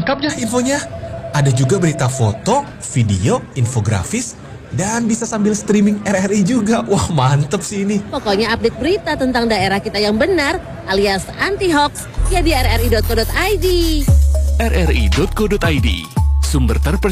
lengkapnya infonya. Ada juga berita foto, video, infografis, dan bisa sambil streaming RRI juga. Wah, mantep sih ini. Pokoknya update berita tentang daerah kita yang benar alias anti-hoax ya di rri.co.id. rri.co.id, sumber terpercaya.